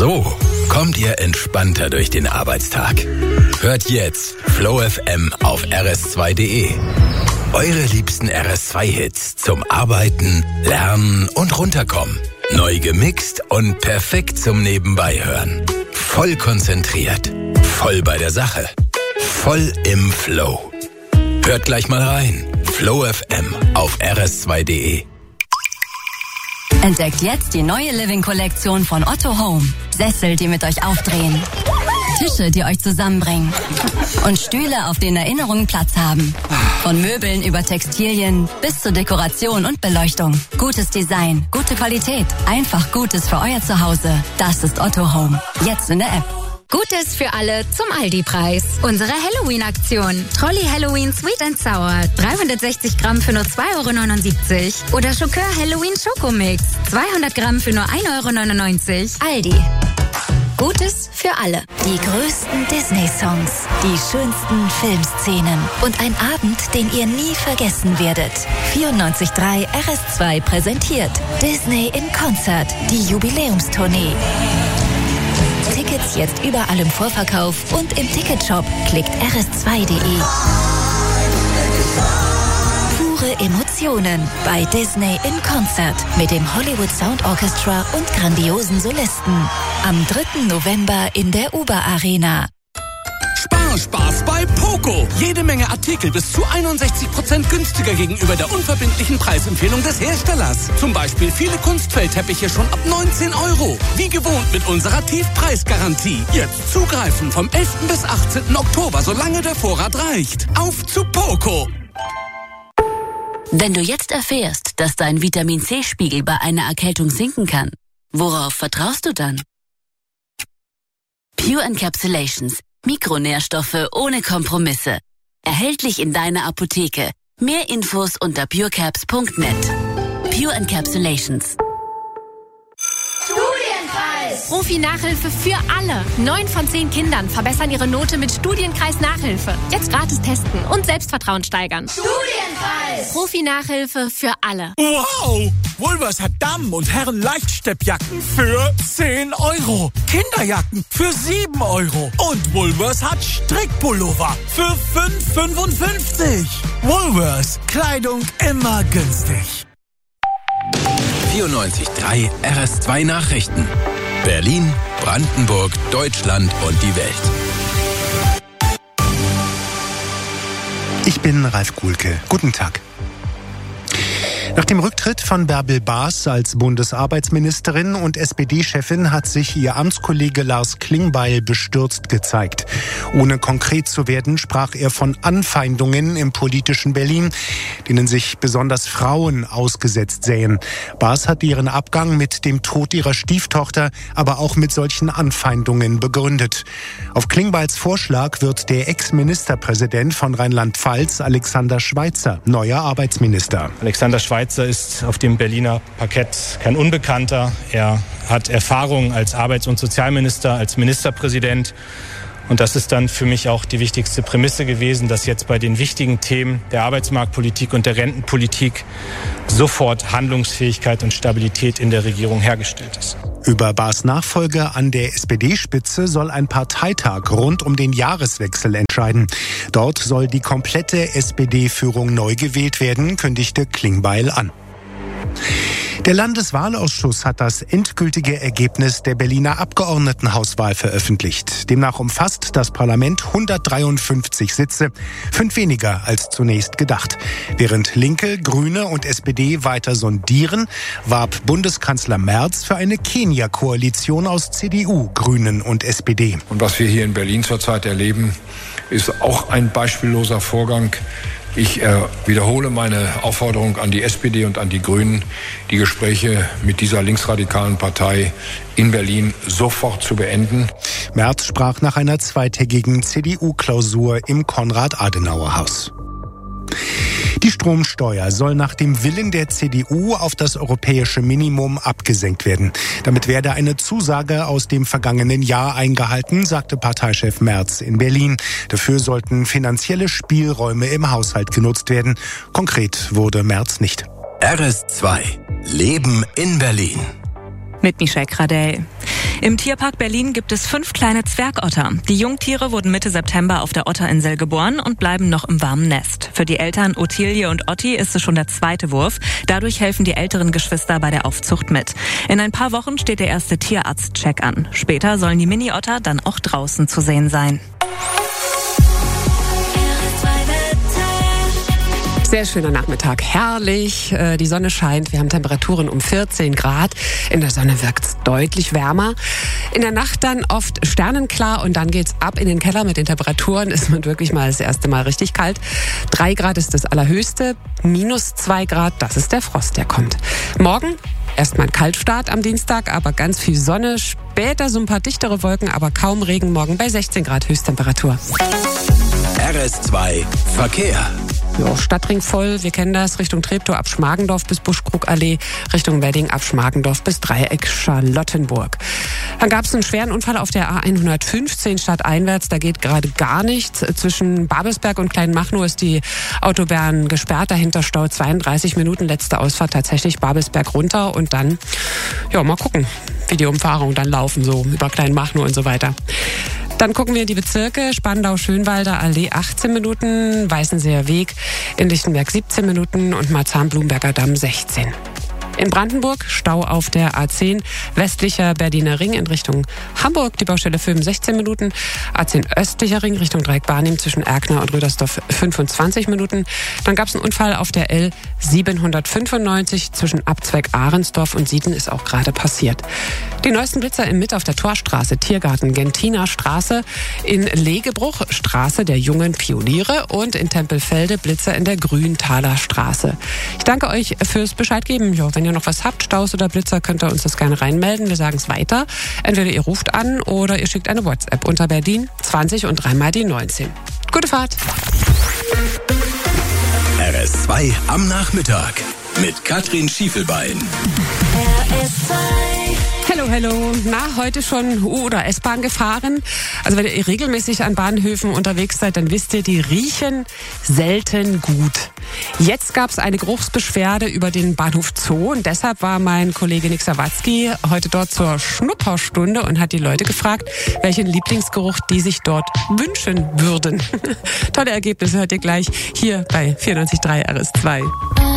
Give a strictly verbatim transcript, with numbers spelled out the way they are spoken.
So kommt ihr entspannter durch den Arbeitstag. Hört jetzt Flow F M auf R S zwei Punkt D E. Eure liebsten R S zwei Hits zum Arbeiten, Lernen und Runterkommen. Neu gemixt und perfekt zum Nebenbeihören. Voll konzentriert, voll bei der Sache, voll im Flow. Hört gleich mal rein. Flow F M auf R S zwei Punkt D E. Entdeckt jetzt die neue Living-Kollektion von Otto Home. Sessel, die mit euch aufdrehen. Tische, die euch zusammenbringen. Und Stühle, auf denen Erinnerungen Platz haben. Von Möbeln über Textilien bis zur Dekoration und Beleuchtung. Gutes Design, gute Qualität. Einfach Gutes für euer Zuhause. Das ist Otto Home. Jetzt in der App. Gutes für alle zum Aldi-Preis. Unsere Halloween-Aktion. Trolli Halloween Sweet and Sour. dreihundertsechzig Gramm für nur zwei Euro neunundsiebzig. Oder Schokör Halloween Schokomix. zweihundert Gramm für nur ein Euro neunundneunzig. Aldi. Gutes für alle. Die größten Disney-Songs, die schönsten Filmszenen und ein Abend, den ihr nie vergessen werdet. vierundneunzig Komma drei R S zwei präsentiert Disney in Konzert, die Jubiläumstournee. Tickets jetzt überall im Vorverkauf und im Ticketshop. Klickt R S zwei Punkt D E. Pure Emotionen bei Disney in Konzert mit dem Hollywood Sound Orchestra und grandiosen Solisten. Am dritten November in der Uber Arena. Spaß bei Poco. Jede Menge Artikel bis zu einundsechzig Prozent günstiger gegenüber der unverbindlichen Preisempfehlung des Herstellers. Zum Beispiel viele Kunstfellteppiche schon ab neunzehn Euro. Wie gewohnt mit unserer Tiefpreisgarantie. Jetzt zugreifen vom elften bis achtzehnten Oktober, solange der Vorrat reicht. Auf zu Poco. Wenn du jetzt erfährst, dass dein Vitamin-C-Spiegel bei einer Erkältung sinken kann, worauf vertraust du dann? Pure Encapsulations. Mikronährstoffe ohne Kompromisse. Erhältlich in deiner Apotheke. Mehr Infos unter purecaps punkt net. Pure Encapsulations. Studienkreis! Profi-Nachhilfe für alle. Neun von zehn Kindern verbessern ihre Note mit Studienkreis-Nachhilfe. Jetzt gratis testen und Selbstvertrauen steigern. Studienkreis! Profi-Nachhilfe für alle. Wow! Woolworths hat Damen- und Herren-Leichtsteppjacken für zehn Euro. Kinderjacken für sieben Euro. Und Woolworths hat Strickpullover für fünf Euro fünfundfünfzig. Woolworths. Kleidung immer günstig. vierundneunzig Komma drei R S zwei Nachrichten. Berlin, Brandenburg, Deutschland und die Welt. Ich bin Ralf Kuhlke. Guten Tag. Nach dem Rücktritt von Bärbel Baas als Bundesarbeitsministerin und S P D-Chefin hat sich ihr Amtskollege Lars Klingbeil bestürzt gezeigt. Ohne konkret zu werden, sprach er von Anfeindungen im politischen Berlin, denen sich besonders Frauen ausgesetzt sähen. Baas hat ihren Abgang mit dem Tod ihrer Stieftochter, aber auch mit solchen Anfeindungen begründet. Auf Klingbeils Vorschlag wird der Ex-Ministerpräsident von Rheinland-Pfalz, Alexander Schweitzer, neuer Arbeitsminister. Alexander Schweitzer ist auf dem Berliner Parkett kein Unbekannter. Er hat Erfahrung als Arbeits- und Sozialminister, als Ministerpräsident. Und das ist dann für mich auch die wichtigste Prämisse gewesen, dass jetzt bei den wichtigen Themen der Arbeitsmarktpolitik und der Rentenpolitik sofort Handlungsfähigkeit und Stabilität in der Regierung hergestellt ist. Über Baas Nachfolger an der S P D-Spitze soll ein Parteitag rund um den Jahreswechsel entscheiden. Dort soll die komplette S P D-Führung neu gewählt werden, kündigte Klingbeil an. Der Landeswahlausschuss hat das endgültige Ergebnis der Berliner Abgeordnetenhauswahl veröffentlicht. Demnach umfasst das Parlament hundertdreiundfünfzig Sitze, fünf weniger als zunächst gedacht. Während Linke, Grüne und S P D weiter sondieren, warb Bundeskanzler Merz für eine Kenia-Koalition aus C D U, Grünen und S P D. Und was wir hier in Berlin zurzeit erleben, ist auch ein beispielloser Vorgang. Ich äh, wiederhole meine Aufforderung an die S P D und an die Grünen, die Gespräche mit dieser linksradikalen Partei in Berlin sofort zu beenden. Merz sprach nach einer zweitägigen C D U-Klausur im Konrad-Adenauer-Haus. Die Stromsteuer soll nach dem Willen der C D U auf das europäische Minimum abgesenkt werden. Damit werde eine Zusage aus dem vergangenen Jahr eingehalten, sagte Parteichef Merz in Berlin. Dafür sollten finanzielle Spielräume im Haushalt genutzt werden. Konkret wurde Merz nicht. R S zwei. Leben in Berlin. Mit Michelle Gradell. Im Tierpark Berlin gibt es fünf kleine Zwergotter. Die Jungtiere wurden Mitte September auf der Otterinsel geboren und bleiben noch im warmen Nest. Für die Eltern Ottilie und Otti ist es schon der zweite Wurf. Dadurch helfen die älteren Geschwister bei der Aufzucht mit. In ein paar Wochen steht der erste Tierarzt-Check an. Später sollen die Mini-Otter dann auch draußen zu sehen sein. Sehr schöner Nachmittag, herrlich, die Sonne scheint, wir haben Temperaturen um vierzehn Grad, in der Sonne wirkt es deutlich wärmer. In der Nacht dann oft sternenklar und dann geht's ab in den Keller mit den Temperaturen, ist man wirklich mal das erste Mal richtig kalt. Drei Grad ist das allerhöchste, minus zwei Grad, das ist der Frost, der kommt. Morgen erstmal ein Kaltstart am Dienstag, aber ganz viel Sonne, später so ein paar dichtere Wolken, aber kaum Regen, morgen bei sechzehn Grad Höchsttemperatur. R S zwei Verkehr. Ja, Stadtring voll, wir kennen das, Richtung Treptow ab Schmargendorf bis Buschkrugallee, Richtung Wedding ab Schmargendorf bis Dreieck Charlottenburg. Dann gab es einen schweren Unfall auf der A hundertfünfzehn stadteinwärts, da geht gerade gar nichts. Zwischen Babelsberg und Kleinmachnow ist die Autobahn gesperrt, dahinter Stau zweiunddreißig Minuten, letzte Ausfahrt tatsächlich Babelsberg runter und dann, ja, mal gucken, wie die Umfahrungen dann laufen, so über Kleinmachnow und so weiter. Dann gucken wir in die Bezirke. Spandau-Schönwalder Allee achtzehn Minuten, Weißenseer Weg in Lichtenberg siebzehn Minuten und Marzahn-Blumberger Damm sechzehn. In Brandenburg Stau auf der A zehn, westlicher Berliner Ring in Richtung Hamburg, die Baustelle Film sechzehn Minuten, A zehn östlicher Ring Richtung Dreieck-Barnim zwischen Erkner und Rödersdorf fünfundzwanzig Minuten. Dann gab es einen Unfall auf der L siebenhundertfünfundneunzig zwischen Abzweig Ahrensdorf und Sieden, ist auch gerade passiert. Die neuesten Blitzer im Mitt auf der Torstraße, Tiergarten, Gentiner Straße, in Legebruch Straße der jungen Pioniere und in Tempelfelde Blitzer in der Grüntaler Straße. Ich danke euch fürs Bescheid geben. Ja, wenn ihr noch was habt, Staus oder Blitzer, könnt ihr uns das gerne reinmelden. Wir sagen es weiter. Entweder ihr ruft an oder ihr schickt eine WhatsApp unter Berlin zwanzig und dreimal die neunzehn. Gute Fahrt! R S zwei am Nachmittag mit Katrin Schiefelbein. R S zwei. Hallo, hallo. Na, heute schon U- oder S-Bahn gefahren? Also wenn ihr regelmäßig an Bahnhöfen unterwegs seid, dann wisst ihr, die riechen selten gut. Jetzt gab es eine Geruchsbeschwerde über den Bahnhof Zoo und deshalb war mein Kollege Nick Sawatzki heute dort zur Schnupperstunde und hat die Leute gefragt, welchen Lieblingsgeruch die sich dort wünschen würden. Tolle Ergebnisse hört ihr gleich hier bei vierundneunzig Komma drei R S zwei.